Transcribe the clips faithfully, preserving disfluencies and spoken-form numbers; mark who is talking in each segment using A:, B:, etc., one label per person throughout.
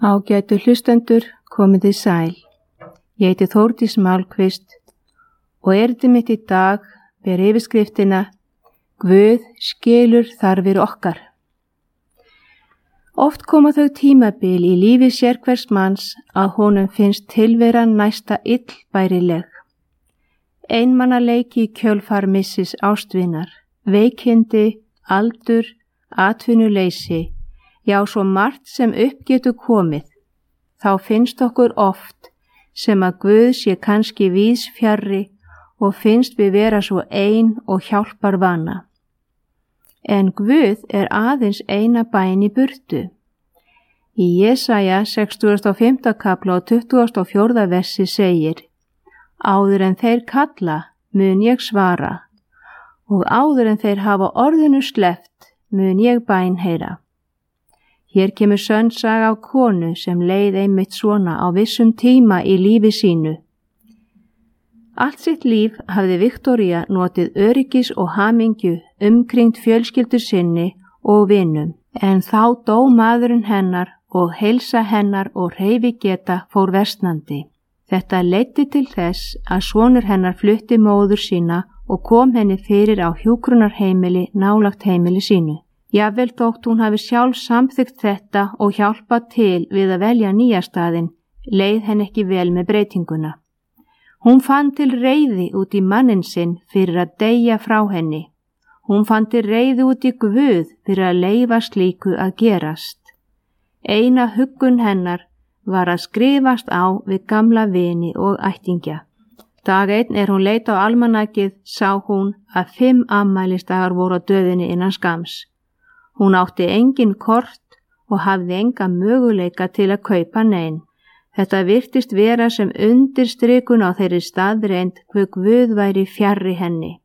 A: Ágætu hlustendur, komið þið sæl. Ég heiti Þórdís Málkvist og erindi mitt í dag ber yfirskriftina Guð skilur þarfir okkar. Oft koma þau tímabil í lífi sérhvers manns að honum finnst tilveran næsta illbærileg. Einmanaleiki í kjölfar missis ástvinar, veikindi, aldur, atvinnuleysi, já svo margt sem upp getur komið. Þá finnst okkur oft sem að Guð sé kannski víðs fjarri og finnst við vera svo ein og hjálpar vana. En Guð er aðeins eina bæn í burtu. Í Jesaja sextugasta og fimmta kafla og tuttugasta og fjórða versi segir: Áður en þeir kalla mun ég svara og áður en þeir hafa orðinu sleppt mun ég bæn heyra. Hér kemur sönn saga af konu sem leið einmitt svona á vissum tíma í lífi sínu. Allt sitt líf hafði Viktoría notið öryggis og hamingju umkringt fjölskyldu sinni og vinum, en þá dó maðurinn hennar og heilsa hennar og hreyfigeta fór versnandi. Þetta leiddi til þess að sonur hennar flutti móður sína og kom henni fyrir á hjúkrunarheimili nálægt heimili sínu. Jafnvel þótt hún hafi sjálf samþykkt þetta og hjálpað til við að velja nýja staðinn, leið henni ekki vel með breytinguna. Hún fann til reiði út í manninn sinn fyrir að deyja frá henni. Hún fann til reiði út í Guð fyrir að leyfa slíku að gerast. Eina huggun hennar var að skrifast á við gamla vini og ættingja. Dag einn er hún leit á almanakið, sá hún að fimm afmælisdagar voru á döfinni innan skams. Hún átti engin kort og hafði enga möguleika til að kaupa nein. Þetta virtist vera sem undirstrikun á þeirri staðreynd hve Guð væri fjarri henni.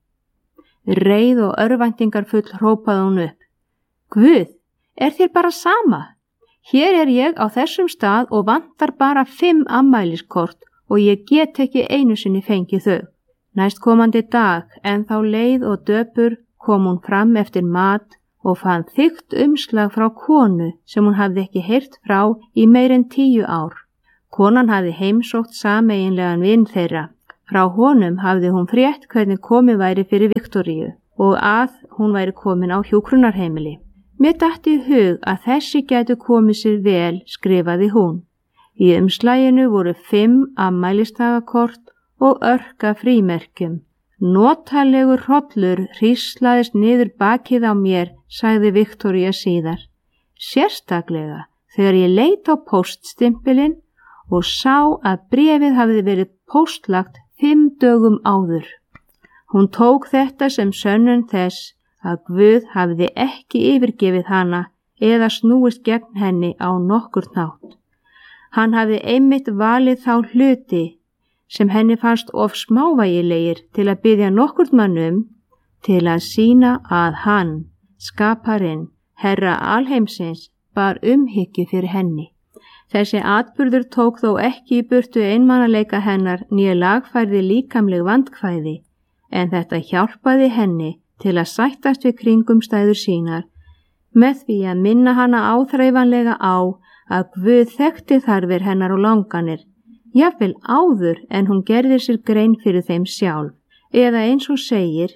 A: Reið og örvæntingar full hrópaði hún upp: Guð, er þér bara sama? Hér er ég á þessum stað og vantar bara fimm afmæliskort og ég get ekki einu sinni fengið þau. Næstkomandi dag, en þá leið og döpur, kom hún fram eftir mat og fann þykkt umslag frá konu sem hún hafði ekki heyrt frá í meir en tíu ár. Konan hafði heimsótt sameiginlegan vin þeirra. Frá honum hafði hún frétt hvernig komið væri fyrir Viktoríu og að hún væri komin á hjúkrunarheimili. Mér datt í hug að þessi gætu komið sér vel, skrifaði hún. Í umslaginu voru fimm afmælistagakort og örka frímerkjum. Notalegur hrollur hríslaðist niður bakið á mér, sagði Viktoría síðar. Sérstaklega þegar ég leit á póststimpilinn og sá að bréfið hafði verið póstlagt fimm dögum áður. Hún tók þetta sem sönnun þess að Guð hafði ekki yfirgefið hana eða snúist gegn henni á nokkurn hátt. Hann hafði einmitt valið þá hluti sem henni fannst of smávægilegir til að biðja nokkurn mann um, til að sýna að hann, skaparinn, herra alheimsins, bar umhyggju fyrir henni. Þessi atburður tók þó ekki í burtu einmanaleika hennar né lagfærði líkamleg vandkvæði, en þetta hjálpaði henni til að sættast við kringumstæður sínar, með því að minna hana áþreifanlega á að Guð þekkti þarfir hennar og langanir, jafnvel áður en hún gerði sér grein fyrir þeim sjálf, eða eins og segir: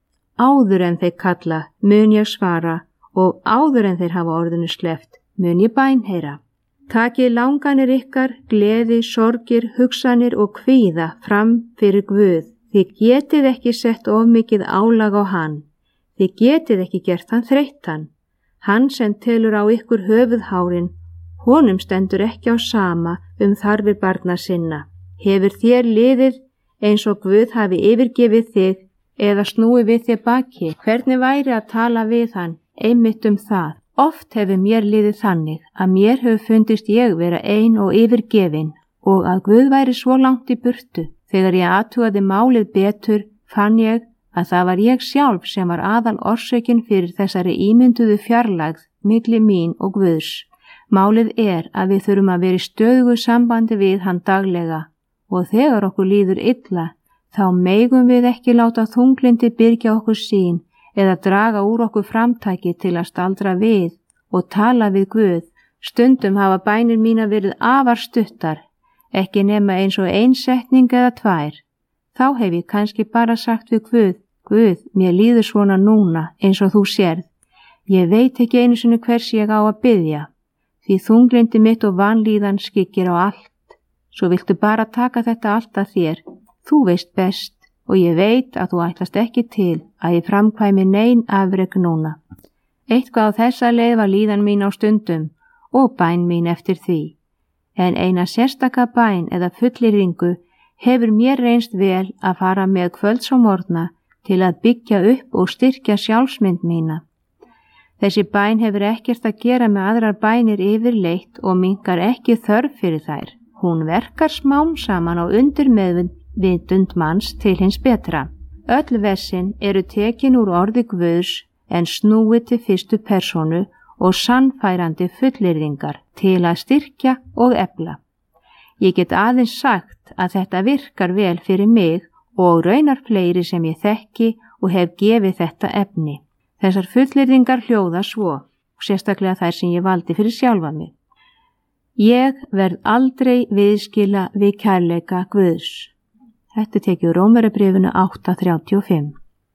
A: Áður en þeir kalla mun ég svara og áður en þeir hafa orðinu sleppt mun ég bæn heyra. Takið langanir ykkar, gleði, sorgir, hugsanir og kvíða fram fyrir Guð. Þið getið ekki sett of mikið álag á hann. Þið getið ekki gert hann þreyttan. Hann sem telur á ykkur höfuðhárin, honum stendur ekki á sama um þarfir barna sinna. Hefur þér liðið eins og Guð hafi yfirgefið þig eða snúið við þér baki? Hvernig væri að tala við hann einmitt um það? Oft hefur mér liðið þannig að mér hefur fundist ég vera ein og yfirgefin og að Guð væri svo langt í burtu. Þegar ég athugaði málið betur fann ég að það var ég sjálf sem var aðal orsökin fyrir þessari ímynduðu fjarlægð milli mín og Guðs. Málið er að við þurfum að vera í stöðugu sambandi við hann daglega og þegar okkur líður illa þá megum við ekki láta þunglindi byrgja okkur sín eða draga úr okkur framtæki til að staldra við og tala við Guð Stundum hafa bænir mína verið afar stuttar, ekki nema eins og ein setning eða tvær. Þá hef ég kannski bara sagt við Guð, Guð, mér líður svona núna eins og þú sérð. Ég veit ekki einu sinni hvers ég á að biðja, því þunglindi mitt og vanlíðan skyggir á allt. Svo viltu bara taka þetta allt að þér. Þú veist best og ég veit að þú ætlast ekki til að ég framkvæmi nein afrek núna. Eitthvað á þessa leið var líðan mín á stundum og bæn mín eftir því. En eina sérstaka bæn eða fullyrðingu hefur mér reynst vel að fara með kvölds og morgna til að byggja upp og styrkja sjálfsmynd mína. Þessi bæn hefur ekkert að gera með aðrar bænir yfirleitt og minkar ekki þörf fyrir þær. Hún verkar smám saman á undirmeðvitund manns til hins betra. Öll versin eru tekin úr orði Guðs en snúið til fyrstu persónu og sannfærandi fullyrðingar til að styrkja og efla. Ég get aðeins sagt að þetta virkar vel fyrir mig og raunar fleiri sem ég þekki og hef gefið þetta efni. Þessar fullyrðingar hljóða svo, og sérstaklega þær sem ég valdi fyrir sjálfa mig. Ég verð aldrei viðskila við kærleika Guðs. Þetta tekið Rómverjabréfinu átta þrjátíu og fimm.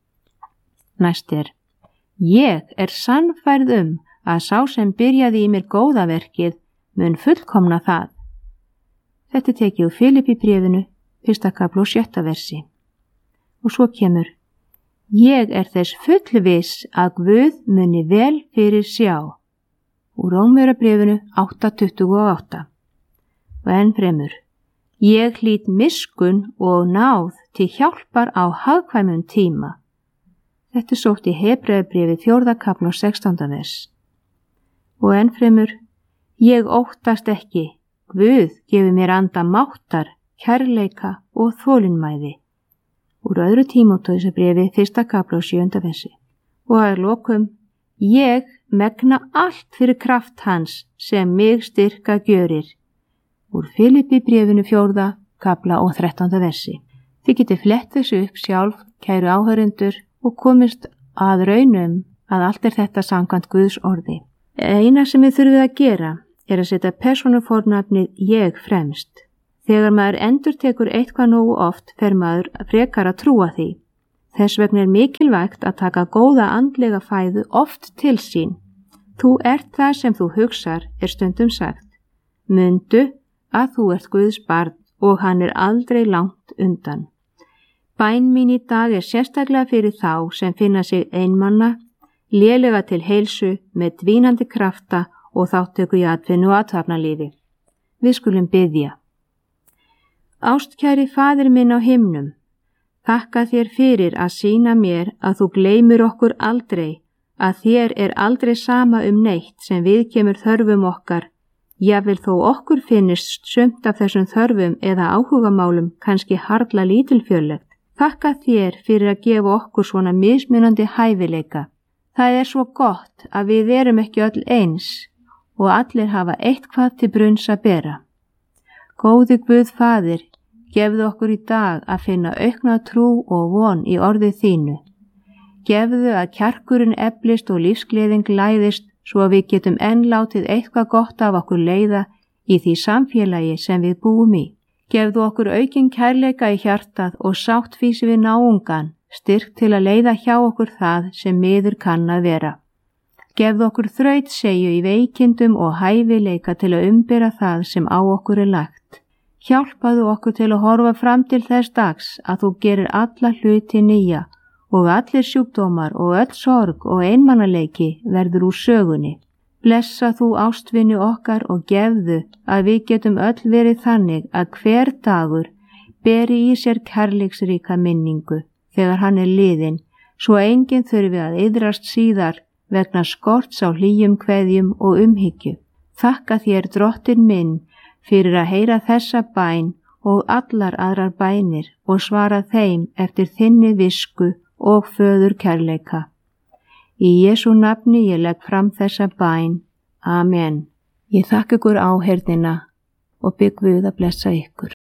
A: Næst er, ég er sannfærð um að sá sem byrjaði í mér góða verkið mun fullkomna það. Þetta tekið úr Filippíbréfinu, fyrsta kafla og sjötta versi. Og svo kemur, ég er þess fullviss að Guð muni vel fyrir sjá. Úr Rómverjabréfinu átta tuttugu og átta. Og enn fremur, ég hlýt miskunn og náð til hjálpar á hagkvæmum tíma. Þetta er sótt í Hebreabréfið fjórða kafla og sextánda vers. Og enn fremur, ég óttast ekki, Guð gefur mér anda máttar, kærleika og þolinmæði. Úr öðru Tímóteusarbréfi fyrsta kafla og sjöunda versi. Og að lokum, ég megna allt fyrir kraft hans sem mig styrka gjörir. Úr Filippíbréfinu fjórða kafla og þrettánda versi. Þið getið flett þessu upp sjálf, kæru áhörendur, og komist að raunum að allt er þetta samkvæmt Guðs orði. Eina sem við þurfum að gera er að setja persónufornafnið ég fremst. Þegar maður endurtekur eitthvað nógu oft fer maður frekar að trúa því. Þess vegna er mikilvægt að taka góða andlega fæðu oft til sín. Þú ert það sem þú hugsar, er stundum sagt. Mundu að þú ert Guðs barn og hann er aldrei langt undan. Bæn mín í dag er sérstaklega fyrir þá sem finna sig einmanna, lélega til heilsu með dvínandi krafta og þáttöku í atvinnu og athafnalífi. Við skulum biðja. Ástkæri Faðir minn á himnum, þakka þér fyrir að sýna mér að þú gleymir okkur aldrei, að þér er aldrei sama um neitt sem við kemur þörfum okkar, jafnvel þó okkur finnist sumt af þessum þörfum eða áhugamálum kannski harla lítilfjörlegt. Þakka þér fyrir að gefa okkur svona mismunandi hæfileika. Það er svo gott að við erum ekki öll eins og allir hafa eitthvað til brunns að bera. Góði Guð Faðir, gefðu okkur í dag að finna aukna trú og von í orðið þínu. Gefðu að kjarkurinn eflist og lífsgleðing læðist svo að við getum enn látið eitthvað gott af okkur leiða í því samfélagi sem við búum í. Gefðu okkur aukinn kærleika í hjartað og sáttfýsi við náungan, styrk til að leiða hjá okkur það sem miður kann að vera. Gefðu okkur þrautseigju í veikindum og hæfileika til að umbera það sem á okkur er lagt. Hjálpaðu okkur til að horfa fram til þess dags að þú gerir alla hluti nýja og allir sjúkdómar og öll sorg og einmanaleiki verður úr sögunni. Blessa þú ástvini okkar og gefðu að við getum öll verið þannig að hver dagur beri í sér kærleiksríka minningu þegar hann er liðinn, svo enginn þurfi að iðrast síðar vegna skorts á hlýjum kveðjum og umhyggju. Þakka þér Drottinn minn fyrir að heyra þessa bæn og allar aðrar bænir og svara þeim eftir þinni visku og föður kærleika. Í Jesú nafni ég legg fram þessa bæn. Amen. Ég þakka ykkur áheyrnina og bygg Guð að blessa ykkur.